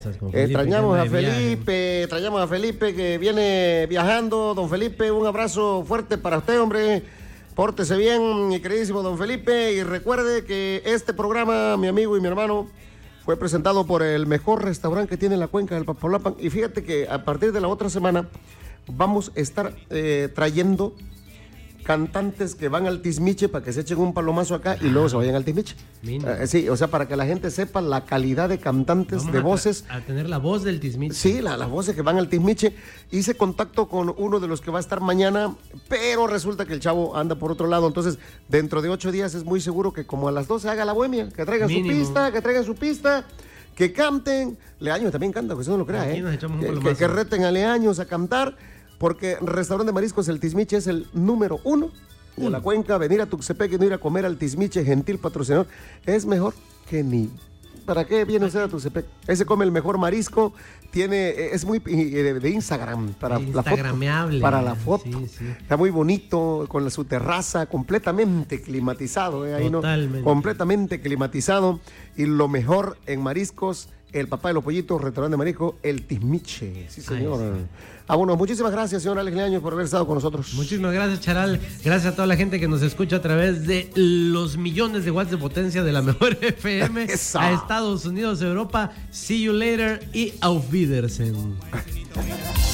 Extrañamos a Felipe que viene viajando. Don Felipe, un abrazo fuerte para usted, hombre. Pórtese bien, mi queridísimo don Felipe, y recuerde que este programa, mi amigo y mi hermano, fue presentado por el mejor restaurante que tiene la cuenca del Papaloapan. Y fíjate que a partir de la otra semana vamos a estar trayendo cantantes que van al Tizmiche para que se echen un palomazo acá y luego se vayan al Tizmiche. Sí, o sea, para que la gente sepa la calidad de cantantes, de voces. A tener la voz del Tizmiche. Sí, las voces que van al Tizmiche. Hice contacto con uno de los que va a estar mañana, pero resulta que el chavo anda por otro lado. Entonces, dentro de 8 días es muy seguro que como a las 12 haga la bohemia, que traigan su pista, que canten. Leaños también canta, que eso no lo crea, que reten a Leaños a cantar. Porque el restaurante de mariscos El Tizmiche es el número 1 de la cuenca. Venir a Tuxtepec y no ir a comer al Tizmiche, gentil patrocinador, es mejor que ni. ¿Para qué viene usted a Tuxtepec? Ese come el mejor marisco, es muy de Instagram, para la foto. Para la foto. Sí. Está muy bonito, con su terraza, completamente climatizado. Totalmente. ¿No? Completamente climatizado. Y lo mejor en mariscos, el papá de los pollitos, restaurante de marisco, El Tizmiche. Sí, señor. Bueno, muchísimas gracias, señor Alex Leaños, por haber estado con nosotros. Muchísimas gracias, Charal. Gracias a toda la gente que nos escucha a través de los millones de watts de potencia de la mejor FM a Estados Unidos, Europa. See you later y auf Wiedersehen.